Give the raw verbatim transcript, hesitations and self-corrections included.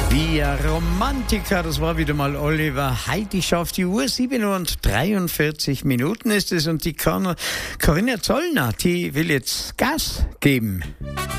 Via Romantica, das war wieder mal Oliver Heidi. Auf die Uhr, sieben Uhr und dreiundvierzig Minuten ist es, und die Corinna Zollner, die will jetzt Gas geben.